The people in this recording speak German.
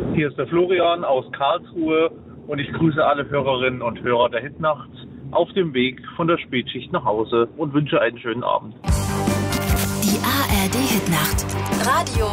Hier ist der Florian aus Karlsruhe und ich grüße alle Hörerinnen und Hörer der Hitnacht auf dem Weg von der Spätschicht nach Hause und wünsche einen schönen Abend. Die ARD Hitnacht. Radio